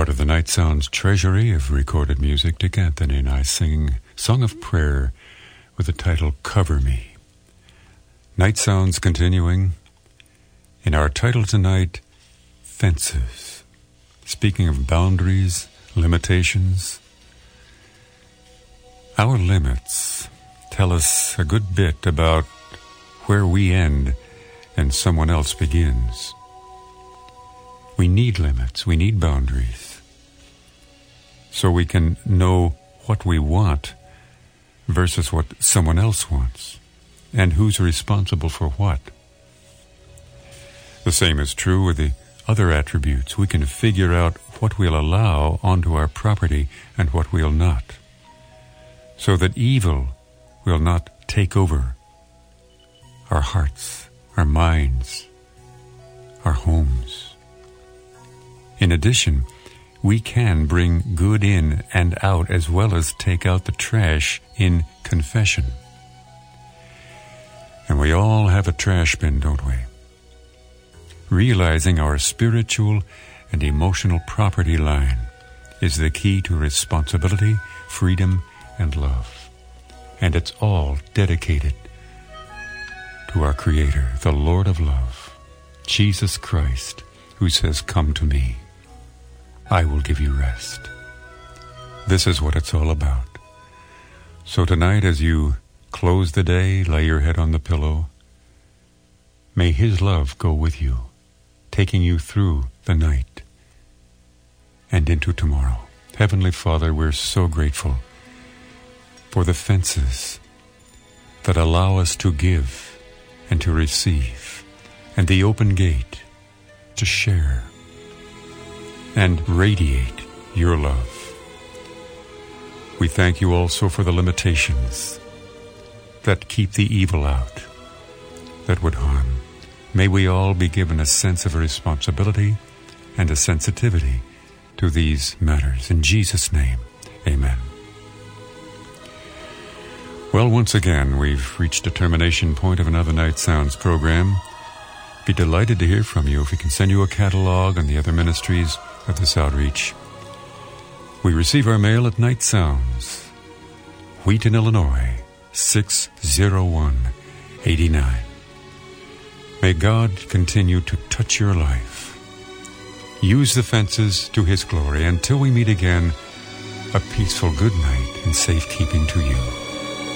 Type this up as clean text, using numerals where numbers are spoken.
part of the Night Sounds treasury of recorded music, Dick Anthony and I sing Song of Prayer with the title Cover Me. Night Sounds continuing. In our title tonight, Fences. Speaking of boundaries, limitations, our limits tell us a good bit about where we end and someone else begins. We need limits, we need boundaries, so we can know what we want versus what someone else wants, and who's responsible for what. The same is true with the other attributes. We can figure out what we'll allow onto our property and what we'll not, so that evil will not take over our hearts, our minds, our homes. In addition, we can bring good in and out as well as take out the trash in confession. And we all have a trash bin, don't we? Realizing our spiritual and emotional property line is the key to responsibility, freedom, and love. And it's all dedicated to our Creator, the Lord of Love, Jesus Christ, who says, "Come to me. I will give you rest." This is what it's all about. So tonight, as you close the day, lay your head on the pillow, may His love go with you, taking you through the night and into tomorrow. Heavenly Father, we're so grateful for the fences that allow us to give and to receive, and the open gate to share and radiate your love. We thank you also for the limitations that keep the evil out, that would harm. May we all be given a sense of responsibility and a sensitivity to these matters. In Jesus' name, amen. Well, once again, we've reached the termination point of another Night Sounds program. Be delighted to hear from you. If we can send you a catalog on the other ministries of this outreach. We receive our mail at Night Sounds, Wheaton, Illinois, 60189. May God continue to touch your life. Use the fences to His glory. Until we meet again, a peaceful good night and safekeeping to you.